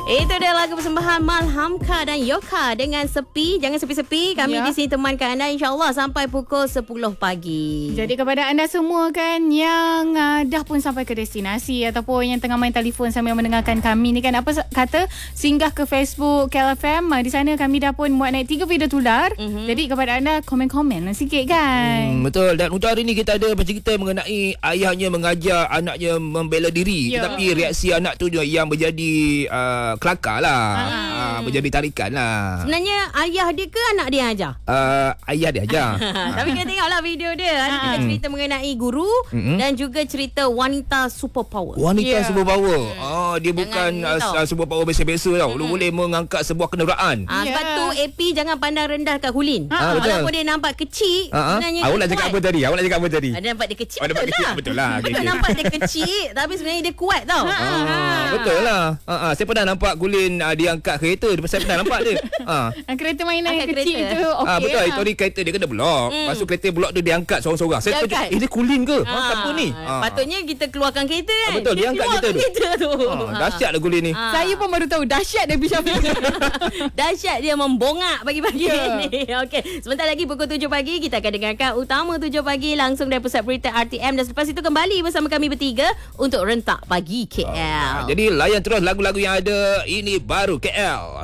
Itu dia lagu persembahan Malhamka dan Yoka dengan Sepi. Jangan sepi-sepi. Kami di sini temankan anda insyaAllah sampai pukul 10 pagi. Jadi kepada anda semua kan yang dah pun sampai ke destinasi ataupun yang tengah main telefon sambil mendengarkan kami ni kan, apa kata, singgah ke Facebook KLFM. Di sana kami dah pun muat naik 3 video tular. Jadi kepada anda komen-komen sikit kan. Betul. Dan untuk hari ni kita ada bercerita mengenai ayahnya mengajar anaknya membela diri. Tetapi reaksi anak tu yang menjadi kelakar lah. Menjadi tarikan lah. Sebenarnya ayah dia ke anak dia ajar? Ayah dia ajar. Tapi kita tengoklah video dia. Kita cerita mengenai guru dan juga cerita wanita superpower. Wanita superpower. Dia bukan superpower biasa-biasa tau. Dia boleh mengangkat sebuah kenderaan. Sebab tu AP jangan pandang rendah kat Hulin. Betul. Walaupun dia nampak kecil, sebenarnya Awak nak cakap apa tadi? Ada nampak dia kecil. Nampak kecil. Betul lah. Betul nampak dia kecil tapi sebenarnya dia kuat tau. Betul lah. Saya pernah nampak Kulin dia angkat kereta. Saya pernah nampak dia. Kereta mainan yang Angkat kecil kereta. tu. Okay Betul. lah. Itu hari kereta dia kena blok. Lepas tu kereta blok tu dia angkat seorang-seorang. Saya terkejut. Dia Kulin ke? Siapa ni? Patutnya kita keluarkan kereta kan. Betul, dia angkat kereta tu. tu. Dahsyat lah Kulin ni. Saya pun baru tahu dahsyat dia Bisha. Dahsyat dia membongak pagi-pagi ni. Okey, sebentar lagi pukul 7 pagi kita akan dengarkan Utama 7 pagi langsung dari pusat berita RTM, dan selepas itu kembali bersama kami bertiga untuk Rentak Pagi KL. Jadi layan terus lagu-lagu yang ada. Ini baru KL.